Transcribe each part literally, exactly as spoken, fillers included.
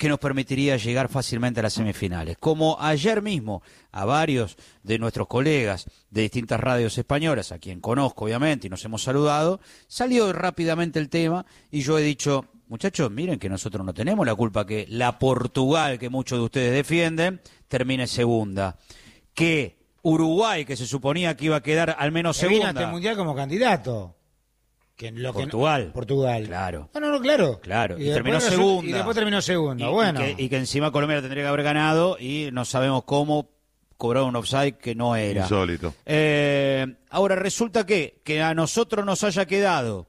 que nos permitiría llegar fácilmente a las semifinales. Como ayer mismo a varios de nuestros colegas de distintas radios españolas, a quien conozco obviamente y nos hemos saludado, salió rápidamente el tema y yo he dicho, muchachos, miren que nosotros no tenemos la culpa que la Portugal, que muchos de ustedes defienden, termine segunda. Que Uruguay, que se suponía que iba a quedar al menos que segunda. vino a este mundial como candidato. Que lo Portugal. Que, Portugal. Claro. No, no, no, claro. Claro. Y, y terminó después, segunda. Y después terminó segunda. Y, bueno. y, que, y que encima Colombia la tendría que haber ganado y no sabemos cómo cobrar un offside que no era. Insólito. Eh, ahora resulta que, que a nosotros nos haya quedado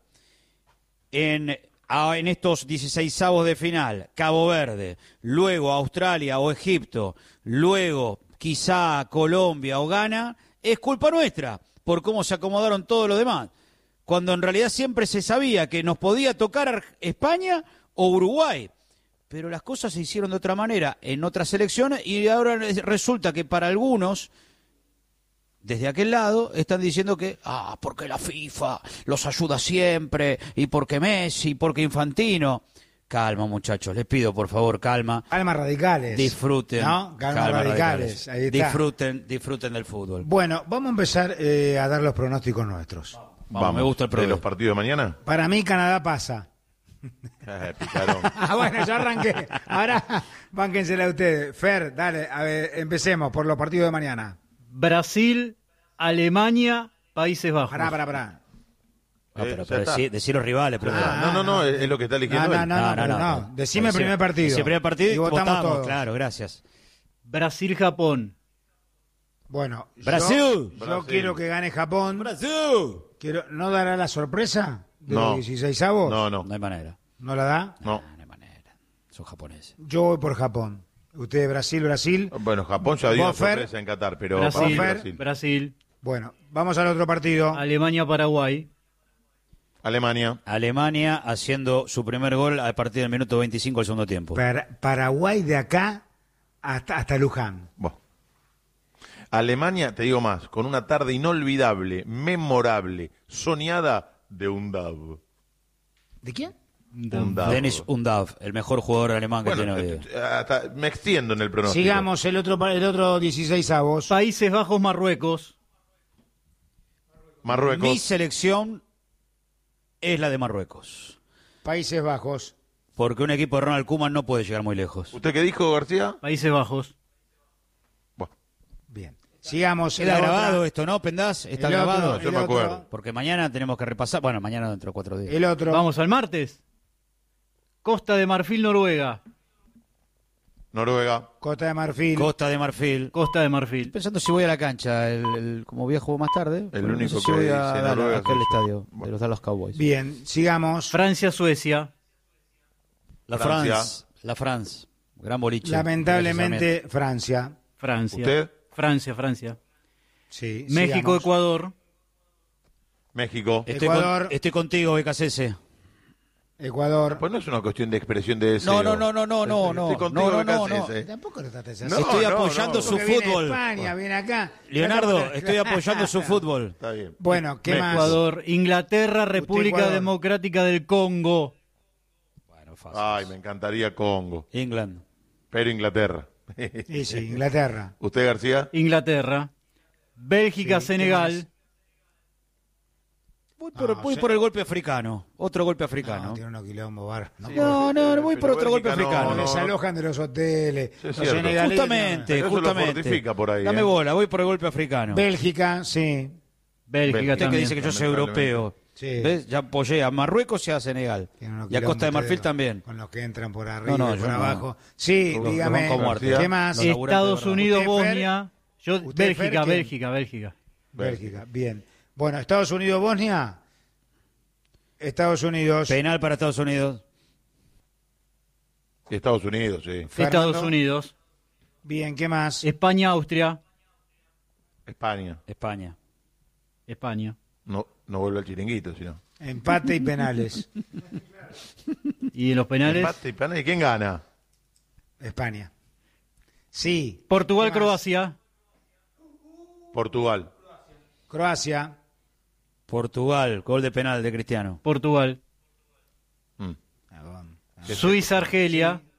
en, a, en estos dieciseisavos de final Cabo Verde, luego Australia o Egipto, luego quizá Colombia o Ghana, es culpa nuestra por cómo se acomodaron todos los demás. Cuando en realidad siempre se sabía que nos podía tocar España o Uruguay. Pero las cosas se hicieron de otra manera en otras selecciones y ahora resulta que para algunos, desde aquel lado, están diciendo que, ah, porque la FIFA los ayuda siempre, y porque Messi, porque Infantino. Calma, muchachos, les pido por favor, calma. Calma radicales. Disfruten. ¿No? Calma, calma radicales. radicales. Ahí está. Disfruten, disfruten del fútbol. Bueno, vamos a empezar eh, a dar los pronósticos nuestros. Vamos, Vamos, me gusta el ¿De programa. los partidos de mañana? Para mí Canadá pasa. Eh, picaron. Ah, bueno, yo arranqué. Ahora, bánquensela ustedes. Fer, dale, a ver, empecemos por los partidos de mañana. Brasil, Alemania, Países Bajos. Pará, pará, pará. No, Eh, pero, ya pero está. decí- decir los rivales. Pero Ah, no, no, no, es, es lo que está No, eligiendo no, él. no, no, pero no. Decime el primer partido. Decime el primer partido Y y votamos votamos, todos. claro, gracias. Brasil, Japón. Bueno, Brasil. Yo, yo Brasil. quiero que gane Japón. ¡Brasil! Quiero, ¿no dará la sorpresa de No. los dieciseisavos? No, no, No hay manera. ¿No la da? no. No hay manera. Son japoneses. Yo voy por Japón. Ustedes Brasil, Brasil. Bueno, Japón ya dio una ¿Vos, Fer? sorpresa en Qatar, pero Brasil, para mí Fer? Brasil. Brasil, Bueno, vamos al otro partido. Alemania, Paraguay. Alemania. Alemania haciendo su primer gol a partir del minuto veinticinco del segundo tiempo. Para- Paraguay de acá hasta, hasta Luján. Bueno. Alemania, te digo más, con una tarde inolvidable, memorable, soñada de Undav. ¿De quién? Undav. Dennis Undav, el mejor jugador alemán que Bueno, tiene hoy. eh, hasta me extiendo en el pronóstico. Sigamos el otro el otro dieciseisavos. Países Bajos, Marruecos. Marruecos. Mi selección es la de Marruecos. Países Bajos. Porque un equipo de Ronald Koeman no puede llegar muy lejos. ¿Usted qué dijo, García? Países Bajos. Bueno, Bien. Sigamos. Queda la grabado otra. esto, ¿no, Pendás? ¿Está El otro, grabado? yo el me otro, acuerdo. Porque mañana tenemos que repasar. Bueno, mañana dentro de cuatro días. El otro. Vamos al martes. Costa de Marfil, Noruega. Noruega. Costa de Marfil. Costa de Marfil. Costa de Marfil. Pensando si voy a la cancha, el, el- como voy a jugar más tarde. pero no único sé si que voy dice a dar Noruega aquel soy yo. estadio Bueno. de los Dallas Cowboys. Bien, sigamos. Francia, Suecia. La Francia. France. La France. Gran boliche. Lamentablemente, Francia. Francia. ¿Usted? Francia, Francia. Sí, México, sigamos. Ecuador. México. Estoy, Ecuador. con- estoy contigo, B K C S. Ecuador. Pues no es una cuestión de expresión de deseo. No, no, no, no, no, no, no. Estoy contigo, No, no, no, B K C S. Tampoco lo trates No, así. Estoy no, apoyando no, su Porque viene fútbol. España, viene acá. Leonardo, Claro. estoy apoyando su fútbol. Está bien. Bueno, ¿qué Me- más? Ecuador. Inglaterra, República Ecuador. Democrática del Congo. Bueno, fácil. Ay, me encantaría Congo. England. Pero Inglaterra. Sí, sí, Inglaterra. ¿Usted, García? Inglaterra. Bélgica, Sí, ¿qué Senegal. Voy por, No, voy se- por el golpe africano. Otro golpe No, africano. tiene unos quilombos bar. No, No, no, no, voy por Pero otro golpe Bélgica no, africano. Les no. alojan de los hoteles. Sí, es los cierto. senegaleses, Justamente, Pero eso lo justamente. fortifica por ahí, Dame ¿eh? bola, voy por el golpe africano. no. Bélgica, sí. Bélgica Bélgica. Usted que también. dice que yo soy lamentablemente. europeo. Sí. ¿Ves? Ya apoyé a Marruecos y a Senegal. Tienen unos Y a Costa de quilombos Marfil ustedes también. Con los que entran por arriba No, no, y por yo no. abajo. Sí, Los- los dígame. banco a muerte. ¿Qué más? Los laburantes Estados de verdad. Unidos, ¿Usted, Fer? Bosnia. Yo, ¿Usted, Fer, Bélgica, quién? Bélgica, Bélgica. Bélgica, bien. Bueno, Estados Unidos, Bosnia. Estados Unidos. Penal para Estados Unidos. Estados Unidos, sí. Fernando. Estados Unidos. Bien, ¿qué más? España, Austria. España. España. España. No, no vuelve al chiringuito, sino. Empate y penales. Y en los penales, Empate y penales. ¿Y quién gana? España. Sí. Portugal, ¿Qué más? Croacia. Portugal. Croacia. Portugal, gol de penal de Cristiano. Portugal. Mm. Ah, bueno. ¿Qué Suiza, Argelia.